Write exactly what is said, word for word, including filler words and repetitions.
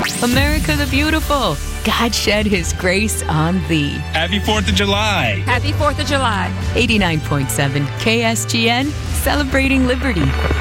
America the beautiful, God shed his grace on thee. Happy fourth of July. Happy fourth of July. eighty-nine point seven K S G N, celebrating liberty.